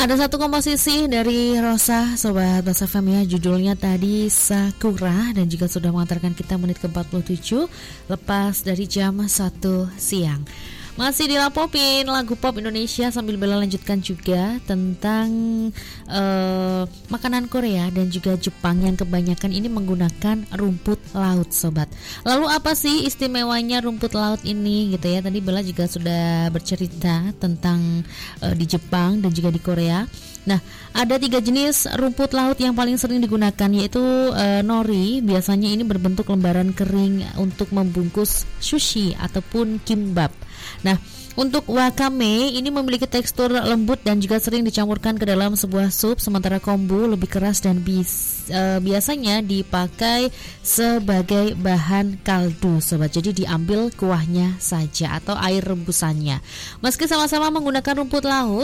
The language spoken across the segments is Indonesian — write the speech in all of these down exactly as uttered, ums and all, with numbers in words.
Ada satu komposisi dari Rosa, Sobat Bas F M ya, judulnya tadi Sakura, dan juga sudah mengantarkan kita menit ke empat puluh tujuh lepas dari jam satu siang. Masih dilapopin lagu pop Indonesia sambil Bella lanjutkan juga tentang uh, makanan Korea dan juga Jepang yang kebanyakan ini menggunakan rumput laut, Sobat. Lalu apa sih istimewanya rumput laut ini gitu ya? Tadi Bella juga sudah bercerita tentang uh, di Jepang dan juga di Korea. Nah, ada tiga jenis rumput laut yang paling sering digunakan, yaitu uh, nori. Biasanya ini berbentuk lembaran kering untuk membungkus sushi ataupun kimbap. Nah, untuk wakame ini memiliki tekstur lembut dan juga sering dicampurkan ke dalam sebuah sup, sementara kombu lebih keras dan bis, uh, biasanya dipakai sebagai bahan kaldu, Sobat. Jadi diambil kuahnya saja atau air rebusannya. Meski sama-sama menggunakan rumput laut,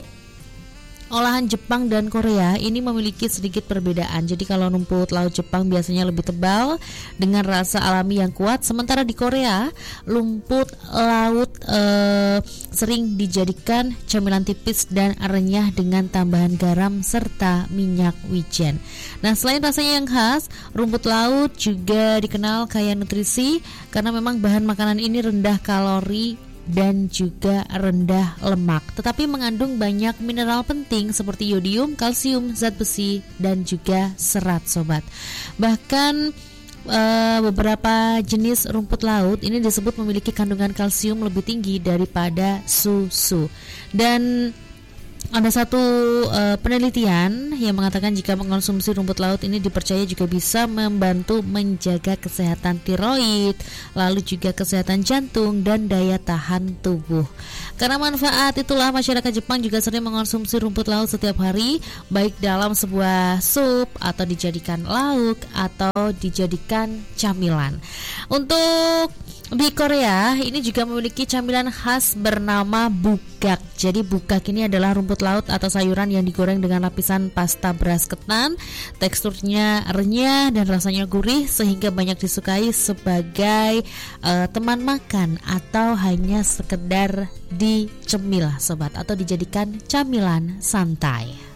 olahan Jepang dan Korea ini memiliki sedikit perbedaan. Jadi kalau rumput laut Jepang biasanya lebih tebal dengan rasa alami yang kuat, sementara di Korea rumput laut eh, sering dijadikan camilan tipis dan renyah dengan tambahan garam serta minyak wijen. Nah, selain rasanya yang khas, rumput laut juga dikenal kaya nutrisi karena memang bahan makanan ini rendah kalori dan juga rendah lemak, tetapi mengandung banyak mineral penting seperti yodium, kalsium, zat besi, dan juga serat, Sobat. Bahkan e, beberapa jenis rumput laut ini disebut memiliki kandungan kalsium lebih tinggi daripada susu. Dan ada satu uh, penelitian yang mengatakan jika mengkonsumsi rumput laut ini dipercaya juga bisa membantu menjaga kesehatan tiroid, lalu juga kesehatan jantung dan daya tahan tubuh. Karena manfaat itulah masyarakat Jepang juga sering mengkonsumsi rumput laut setiap hari, baik dalam sebuah sup atau dijadikan lauk atau dijadikan camilan. Untuk di Korea ini juga memiliki camilan khas bernama bukak. Jadi bukak ini adalah rumput laut atau sayuran yang digoreng dengan lapisan pasta beras ketan. Teksturnya renyah dan rasanya gurih sehingga banyak disukai sebagai uh, teman makan atau hanya sekedar dicemil, Sobat, atau dijadikan camilan santai.